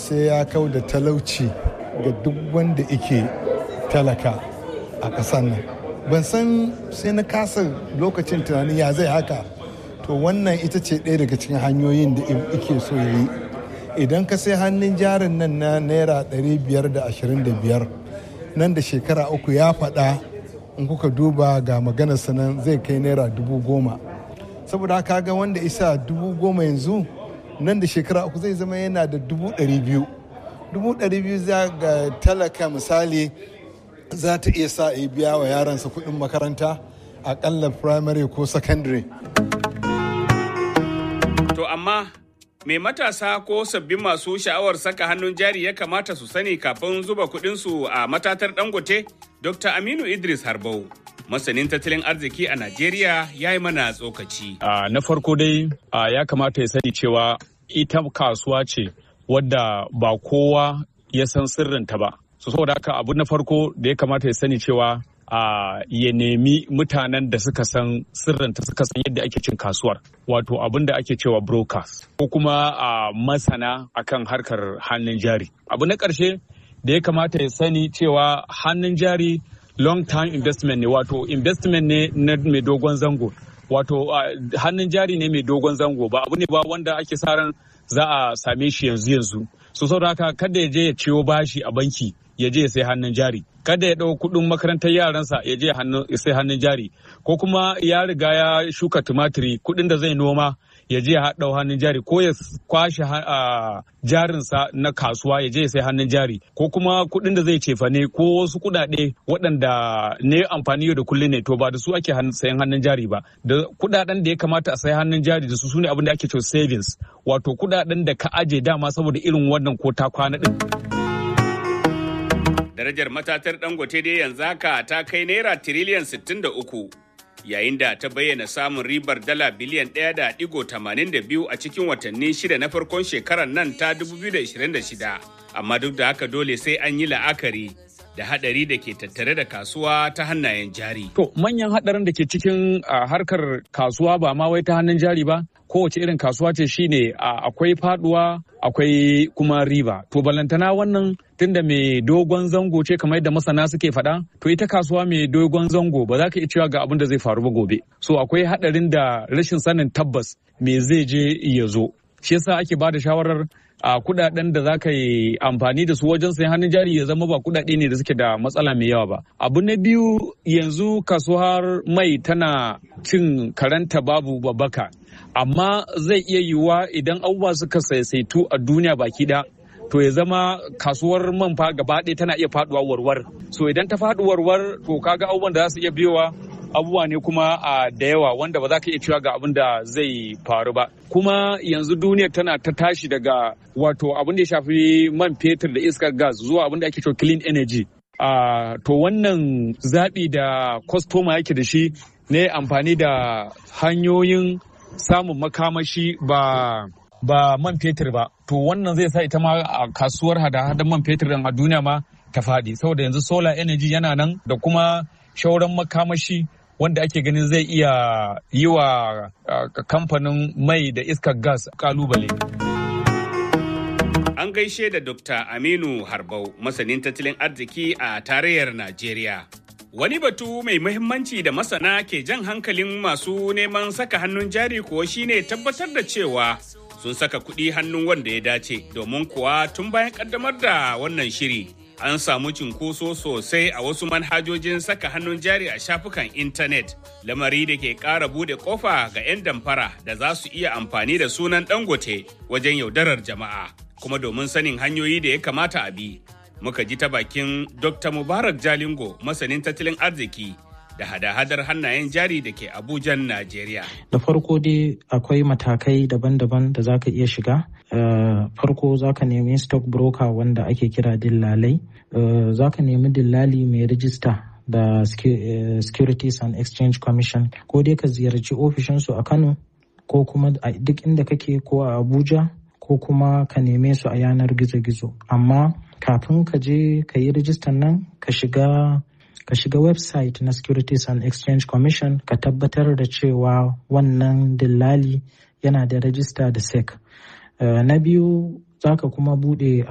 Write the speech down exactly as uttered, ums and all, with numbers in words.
sai ya kau da talauci ga duk wanda ike talaka a ƙasar nan. Ban san sai na kasa lokacin tunanin ya zai haka. To wannan ita ce ɗaya daga cikin hanyoyin da ike so ya yi. Idan ka sai hannun jarin nan na naira ɗari biyar da ashirin da biyar nan da shekara uku ya faɗa in kuka duba ga maganar sanan zai kai naira dubu goma. Saboda haka ga wanda isa dubu goma yanzu nan da shekara uku zai zama yana da dubu ɗari biyu. Dubu ɗari biyu za ga talaka misali za ta iya sa a biya wa yaransa kuɗin makaranta aƙalla primary ko secondary. To amma me matasa ko sabbin masu sha'awar saka hannun jari ya kamata su sani kafin zuba kuɗinsu a matatar Dangote? Dokta Aminu Idris Harbau, masanin tattalin arziki a Najeriya, ya yi mana tsokaci. Uh, na farko dai uh, ya kamata ya sani cewa ita kasuwa ce wadda ba kowa ya san sirrinta ba. So saboda haka abu na farko da ya kamata ya sani cewa Uh, ya nemi mutanen da suka san sirrinta suka san yadda ake cin kasuwar, wato abin da ake cewa brokers ko kuma uh, masana akan harkar hannun jari. Abu na ƙarshe da ya kamata ya sani cewa hannun jari long term investment ne, wato investment ne na mai dogon zango, wato uh, hannun jari ne mai dogon zango, ba abu ne ba wanda ake sa ran za a same shi yanzu yanzu. So saboda haka kada ya je ya ciwo bashi a banki ya je ya sai hannun jari, kada ya ɗau kuɗin makarantar yaransa ya je ya sai hannun jari, ko kuma ya riga ya shuka tumatiri kuɗin da zai noma ya je ya ɗau hannun jari, ko ya kwashe jarinsa na kasuwa ya je ya sai hannun jari, ko kuma kuɗin da zai cefane ko wasu kuɗaɗe waɗanda ne amfani yau da kullum ne, to ba da su ake sayan hannun jari ba. Da kuɗaɗen da ya kamata a sayi hannun jari da su sune abin da ake cewa savings, wato kuɗaɗen da ka aje dama saboda irin wannan ko ta kwana ɗin. Darajar matatar Dangote dai yanzu haka ta kai naira tiriliyan sittin da uku, yayin da ta bayyana samun ribar dala biliyan ɗaya da ɗigo tamanin da biyu a cikin watanni shida na farkon shekarar nan ta dubu biyu da ashirin da shida. Amma duk da haka dole sai an yi la'akari da haɗari da ke tattare da kasuwa ta hannayen jari. To manyan haɗarin da ke cikin harkar kasuwa ba ma wai ta hannun jari ba, kowace irin kasuwa ce shine akwai faduwa akwai kuma riba. To balantana wannan tunda mai dogon zango ce kamar yadda masana suke faɗa, to ita kasuwa mai dogon zango ba za ka iya cewa ga abin da zai faru ba gobe. So akwai haɗarin da rashin sanin tabbas me zai je ya zo. Shi yasa ake ba da shawarar a kudaden da za ka yi amfani da su wajen sayan hannun jari ya zama ba kudade ne da suke da matsala mai yawa ba. Abu na biyu, yanzu kasuwar mai tana cin karanta babu babbaka, amma zai iya yiwuwa idan abubuwa suka saisaitu a duniya baki ɗaya, to ya zama kasuwar man fa gaba ɗaya tana iya faduwa warwar. So idan ta faɗi warwar, to kaga abubuwan da za su iya biyowa abubuwa ne kuma a da yawa wanda ba za ka iya cewa ga abin da zai faru ba. Kuma yanzu duniyar tana ta tashi daga wato abin da ya shafi man fetur da iskar gas zuwa abin da ake cewa clean energy. Uh, to wannan zaɓi da kwastoma yake da shi ne amfani da hanyoyin samun makamashi ba ba man fetur ba. To wannan zai sa ita ma a kasuwar hada-hadan man fetur a duniya ma ta faɗi, saboda yanzu solar energy yana nan da kuma shauran makamashi wanda ake ganin zai iya yi wa kamfanin mai da iskar gas kalubale. An gaishe da Dokta Aminu Harbau, masanin tattalin arziki a tarayyar Najeriya. Wani batu mai muhimmanci da masana ke jan hankalin masu neman saka hannun jari kuwa shine tabbatar da cewa sun saka kuɗi hannun wanda ya dace, domin kuwa tun bayan ƙaddamar da wannan shiri an samu cinkoso sosai a wasu manhajojin saka hannun jari a shafukan intanet, lamari da ke ƙara buɗe ƙofa ga 'yan damfara da za su iya amfani da sunan Dangote wajen yaudarar jama'a. Kuma domin sanin hanyoyi da ya kamata a bi, muka ji ta bakin Dokta Mubarak Jalingo, masanin tattalin arziki da hada-hadar hannayen jari da ke Abujan, Najeriya. Da farko dai akwai matakai daban-daban da za ka iya shiga. Uh, farko za ka nemi stock broker wanda ake kira dillalai. Uh, za ka nemi dillali mai rijista da uh, Securities and Exchange Commission, ko dai ka ziyarci ofishinsu a Kano ko kuma a duk inda kake, ko a Abuja, ko kuma ka neme su a yanar gizo-gizo. Amma kafin ka je ka yi rijistan nan, ka shiga ka shiga website na Securities and Exchange Commission, ka tabbatar da cewa wannan dillali yana da rajista da S E C. Uh, na biyu, za ka kuma bude